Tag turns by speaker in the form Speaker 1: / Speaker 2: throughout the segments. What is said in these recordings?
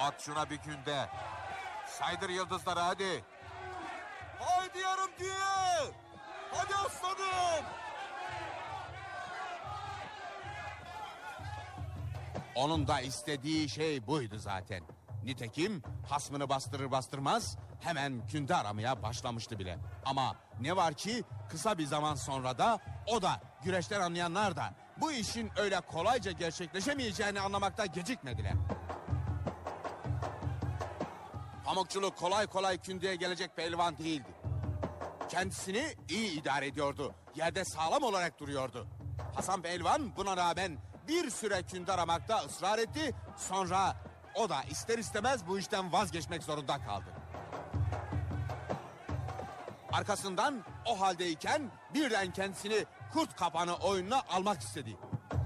Speaker 1: At şuna bir günde. Saydır yıldızları hadi. Haydi yarım diye. Hadi aslanım. Onun da istediği şey buydu zaten. Nitekim hasmını bastırır bastırmaz hemen künde aramaya başlamıştı bile. Ama ne var ki kısa bir zaman sonra da o da güreşten anlayanlar da bu işin öyle kolayca gerçekleşemeyeceğini anlamakta gecikmediler. Pamukçuluk kolay kolay kündeye gelecek pehlivan değildi. Kendisini iyi idare ediyordu. Yerde sağlam olarak duruyordu. Hasan Pehlivan buna rağmen bir süre künde aramakta ısrar etti. Sonra o da ister istemez bu işten vazgeçmek zorunda kaldı. Arkasından o haldeyken birden kendisini kurt kapanı oyununa almak istedi.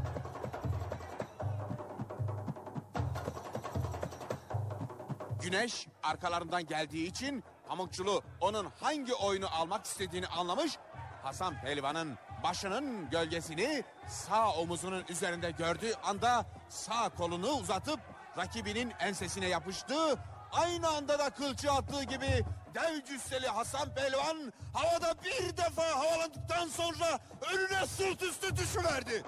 Speaker 1: Güneş arkalarından geldiği için Pamukçulu onun hangi oyunu almak istediğini anlamış. Hasan Pehlivan'ın başının gölgesini sağ omuzunun üzerinde gördüğü anda sağ kolunu uzatıp rakibinin ensesine yapıştı. Aynı anda da kılçı attığı gibi dev cüsseli Hasan Pehlivan havada bir defa havalandıktan sonra önüne sırt üstü düşüverdi.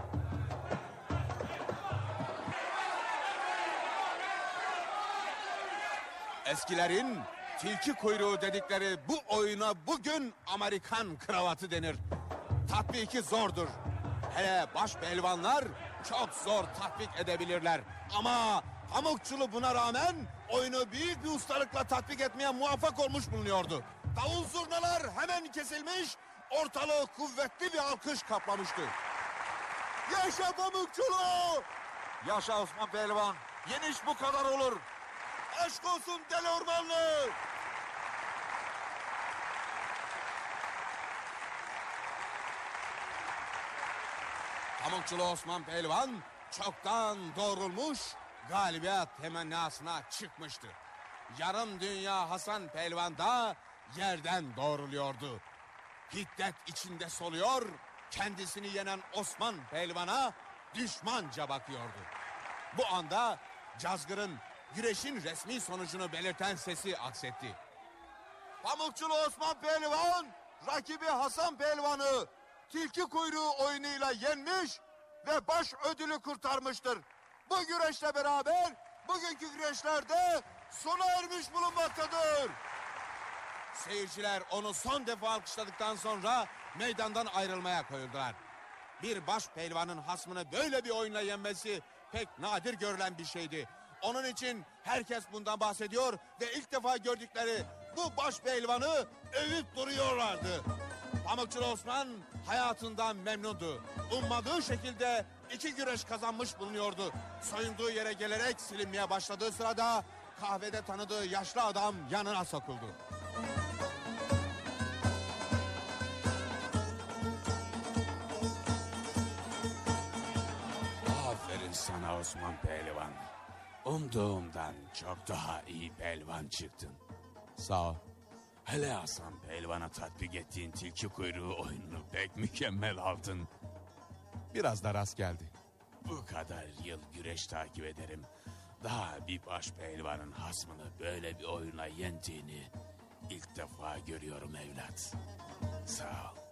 Speaker 1: Eskilerin tilki kuyruğu dedikleri bu oyuna bugün Amerikan kravatı denir. Tatbiki zordur. Hele baş pehlivanlar çok zor tatbik edebilirler. Ama Pamukçulu buna rağmen oyunu büyük bir ustalıkla tatbik etmeye muvaffak olmuş bulunuyordu. Davul zurnalar hemen kesilmiş, ortalığı kuvvetli bir alkış kaplamıştı. Yaşa Pamukçulu! Yaşa Osman Pehlivan! Yeniş bu kadar olur. Aşk olsun Deli Ormanlı! Pamukçulu Osman Pehlivan çoktan doğrulmuş, galibiyet temennasına çıkmıştı. Yarım dünya Hasan Pehlivan da yerden doğruluyordu. Hiddet içinde soluyor, kendisini yenen Osman Pehlivan'a düşmanca bakıyordu. Bu anda Cazgır'ın güreşin resmi sonucunu belirten sesi aksetti. Pamukçulu Osman Pehlivan rakibi Hasan Pehlivan'ı tilki kuyruğu oyunuyla yenmiş ve baş ödülü kurtarmıştır. Bu güreşle beraber bugünkü güreşlerde sona ermiş bulunmaktadır. Seyirciler onu son defa alkışladıktan sonra meydandan ayrılmaya koyuldular. Bir baş pehlivanın hasmını böyle bir oyunla yenmesi pek nadir görülen bir şeydi. Onun için herkes bundan bahsediyor ve ilk defa gördükleri bu baş pehlivanı övüp duruyorlardı. Pamukçulu Osman hayatından memnundu. Ummadığı şekilde 2 güreş kazanmış bulunuyordu. Soyunduğu yere gelerek silinmeye başladığı sırada kahvede tanıdığı yaşlı adam yanına sokuldu.
Speaker 2: Aferin sana Osman Pehlivan. Umduğumdan çok daha iyi pehlivan çıktın.
Speaker 1: Sağ ol.
Speaker 2: Hele Hasan Pehlivan'a tatbik ettiğin tilki kuyruğu oyununu pek mükemmel aldın.
Speaker 1: Biraz da rast geldi.
Speaker 2: Bu kadar yıl güreş takip ederim. Daha bir baş pehlivanın hasmını böyle bir oyuna yendiğini ilk defa görüyorum evlat. Sağ ol.